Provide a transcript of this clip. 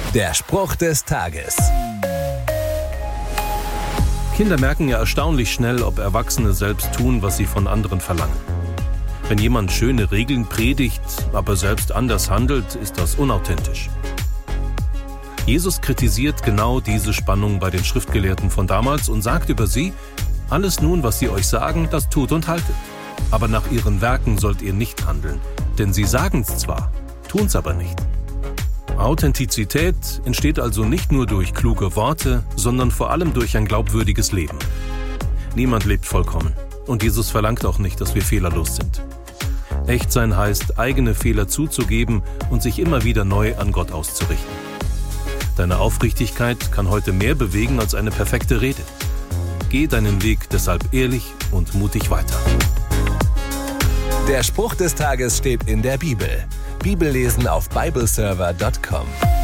Der Spruch des Tages. Kinder merken ja erstaunlich schnell, ob Erwachsene selbst tun, was sie von anderen verlangen. Wenn jemand schöne Regeln predigt, aber selbst anders handelt, ist das unauthentisch. Jesus kritisiert genau diese Spannung bei den Schriftgelehrten von damals und sagt über sie: Alles nun, was sie euch sagen, das tut und haltet. Aber nach ihren Werken sollt ihr nicht handeln, denn sie sagen's zwar, tun's aber nicht. Authentizität entsteht also nicht nur durch kluge Worte, sondern vor allem durch ein glaubwürdiges Leben. Niemand lebt vollkommen und Jesus verlangt auch nicht, dass wir fehlerlos sind. Echtsein heißt, eigene Fehler zuzugeben und sich immer wieder neu an Gott auszurichten. Deine Aufrichtigkeit kann heute mehr bewegen als eine perfekte Rede. Geh deinen Weg deshalb ehrlich und mutig weiter. Der Spruch des Tages steht in der Bibel. Bibellesen auf bibleserver.com.